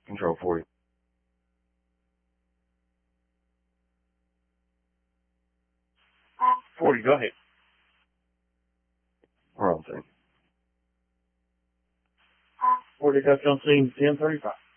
Control 40. Go ahead. We're on scene. 40 got you on scene 10:35.